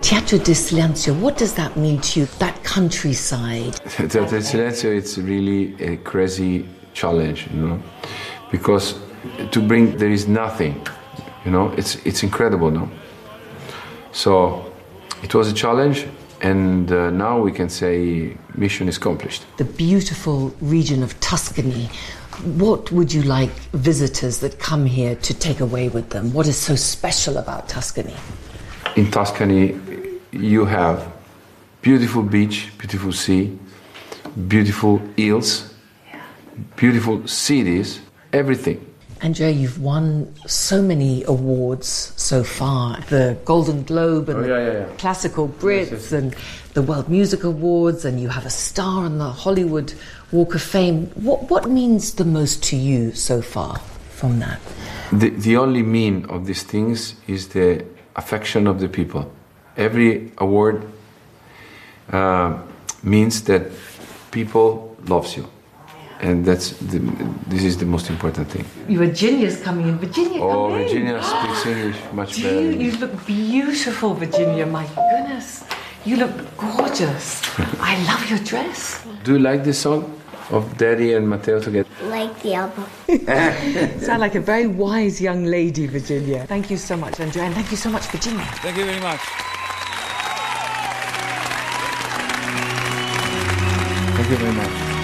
Teatro del Silencio, what does that mean to you, that countryside? Teatro del Silencio, it's really a crazy challenge, because there is nothing, it's incredible, no? So it was a challenge, and now we can say mission is accomplished. The beautiful region of Tuscany, what would you like visitors that come here to take away with them? What is so special about Tuscany? In Tuscany, you have beautiful beach, beautiful sea, beautiful hills, beautiful cities, everything. Andrea, you've won so many awards so far. The Golden Globe and the Classical Brits and the World Music Awards, and you have a star on the Hollywood Walk of Fame. What means the most to you so far from that? The only mean of these things is the affection of the people. Every award means that people loves you. And this is the most important thing. Virginia's coming in. Virginia, oh, come in. Virginia speaks English much better. You look beautiful, Virginia. My goodness. You look gorgeous. I love your dress. Do you like this song of Daddy and Matteo together? Like the album. Sound like a very wise young lady, Virginia. Thank you so much, Andrea, and thank you so much, Virginia. Thank you very much. Thank you very much.